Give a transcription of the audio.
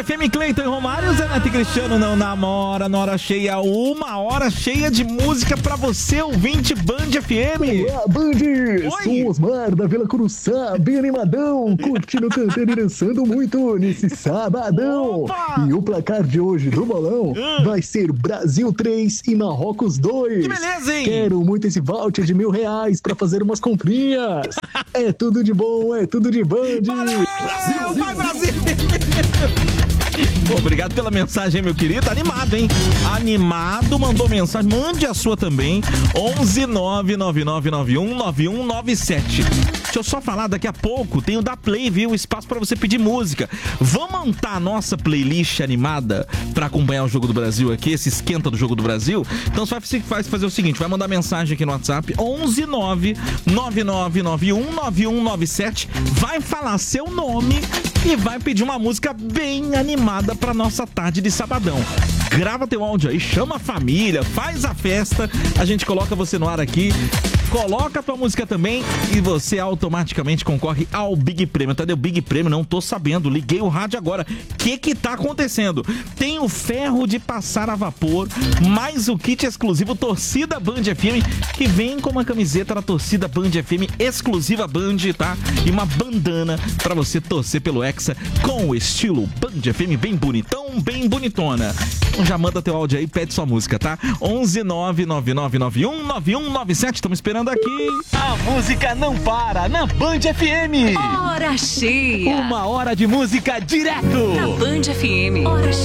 FM, Cleiton e Romário, Zé Neto e Cristiano não namora na hora cheia, uma hora cheia de música pra você, ouvinte Band FM. Olá, Band! Sou Osmar da Vila Curuçá, bem animadão, curtindo, cantando e dançando muito nesse sabadão. Opa! E o placar de hoje do bolão vai ser Brasil 3 e Marrocos 2. Que beleza, hein? Quero muito esse voucher de R$1.000 pra fazer umas comprinhas. É tudo de bom, é tudo de Band. Brasil, vai Brasil! Obrigado pela mensagem, meu querido. Animado, hein? Animado, mandou mensagem. Mande a sua também. 11999919197. Deixa eu só falar, daqui a pouco tem o da Play, viu? Espaço pra você pedir música. Vamos montar a nossa playlist animada pra acompanhar o Jogo do Brasil aqui, esse esquenta do Jogo do Brasil. Então você vai fazer o seguinte, vai mandar mensagem aqui no WhatsApp, 11999919197. Vai falar seu nome e vai pedir uma música bem animada pra nossa tarde de sabadão. Grava teu áudio aí, chama a família, faz a festa, a gente coloca você no ar aqui, coloca a tua música também e você automaticamente concorre ao Big Prêmio. Cadê o Big Prêmio? Não tô sabendo, liguei o rádio agora. O que tá acontecendo? Tem o ferro de passar a vapor, mais o kit exclusivo Torcida Band FM, que vem com uma camiseta da Torcida Band FM exclusiva Band, tá? E uma bandana pra você torcer pelo Hexa com o estilo Band FM bem bonitão, bem bonitona. Então já manda teu áudio aí, pede sua música, tá? 11999919197. Estamos esperando aqui. A música não para na Band FM. Hora cheia. Uma hora de música direto. Na Band FM. Hora cheia.